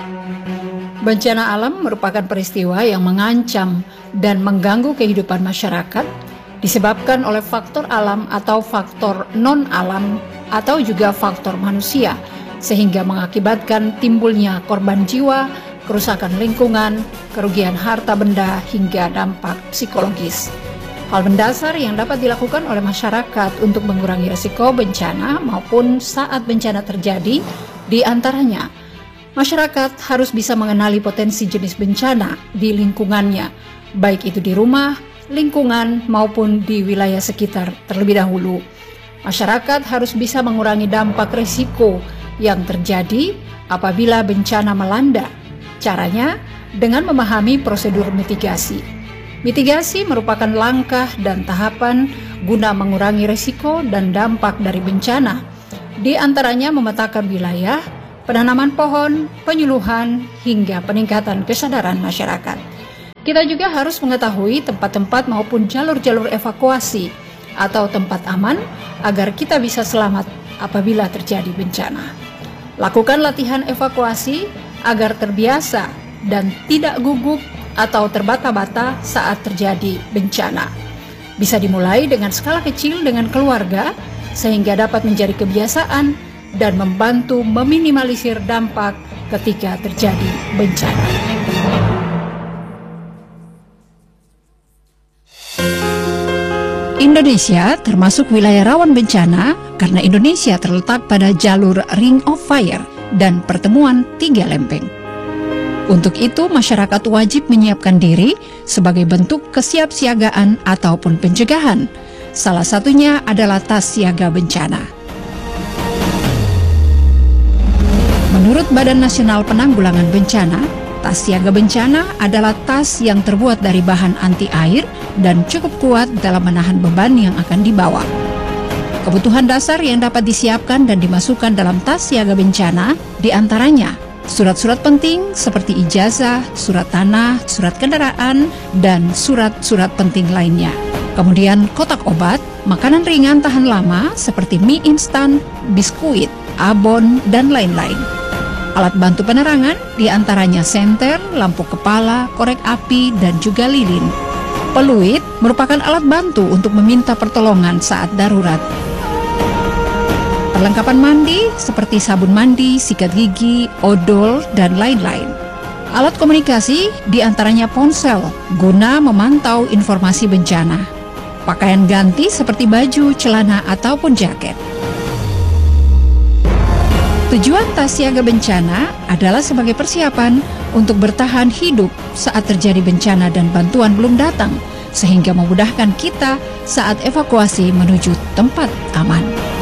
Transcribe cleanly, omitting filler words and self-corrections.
Bencana alam merupakan peristiwa yang mengancam dan mengganggu kehidupan masyarakat disebabkan oleh faktor alam atau faktor non-alam atau juga faktor manusia, sehingga mengakibatkan timbulnya korban jiwa, kerusakan lingkungan, kerugian harta benda, hingga dampak psikologis. Hal mendasar yang dapat dilakukan oleh masyarakat untuk mengurangi risiko bencana maupun saat bencana terjadi, di antaranya masyarakat harus bisa mengenali potensi jenis bencana di lingkungannya, baik itu di rumah, lingkungan, maupun di wilayah sekitar terlebih dahulu. Masyarakat harus bisa mengurangi dampak risiko yang terjadi apabila bencana melanda. Caranya dengan memahami prosedur mitigasi. Mitigasi merupakan langkah dan tahapan guna mengurangi risiko dan dampak dari bencana. Di antaranya memetakan wilayah, penanaman pohon, penyuluhan, hingga peningkatan kesadaran masyarakat. Kita juga harus mengetahui tempat-tempat maupun jalur-jalur evakuasi atau tempat aman agar kita bisa selamat apabila terjadi bencana. Lakukan latihan evakuasi agar terbiasa dan tidak gugup atau terbata-bata saat terjadi bencana. Bisa dimulai dengan skala kecil dengan keluarga sehingga dapat menjadi kebiasaan dan membantu meminimalisir dampak ketika terjadi bencana. Indonesia termasuk wilayah rawan bencana karena Indonesia terletak pada jalur Ring of Fire dan pertemuan tiga lempeng. Untuk itu, masyarakat wajib menyiapkan diri sebagai bentuk kesiapsiagaan ataupun pencegahan. Salah satunya adalah tas siaga bencana. Menurut Badan Nasional Penanggulangan Bencana, tas siaga bencana adalah tas yang terbuat dari bahan anti air dan cukup kuat dalam menahan beban yang akan dibawa. Kebutuhan dasar yang dapat disiapkan dan dimasukkan dalam tas siaga bencana diantaranya surat-surat penting seperti ijazah, surat tanah, surat kendaraan, dan surat-surat penting lainnya. Kemudian kotak obat, makanan ringan tahan lama seperti mie instan, biskuit, abon, dan lain-lain. Alat bantu penerangan diantaranya senter, lampu kepala, korek api, dan juga lilin. Peluit merupakan alat bantu untuk meminta pertolongan saat darurat. Perlengkapan mandi seperti sabun mandi, sikat gigi, odol, dan lain-lain. Alat komunikasi diantaranya ponsel guna memantau informasi bencana. Pakaian ganti seperti baju, celana, ataupun jaket. Tujuan tas siaga bencana adalah sebagai persiapan untuk bertahan hidup saat terjadi bencana dan bantuan belum datang, sehingga memudahkan kita saat evakuasi menuju tempat aman.